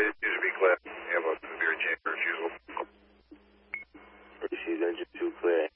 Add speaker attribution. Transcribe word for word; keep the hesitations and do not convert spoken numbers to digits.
Speaker 1: it seems to be clear. We have a severe chamber refusal.
Speaker 2: She's engine two clear.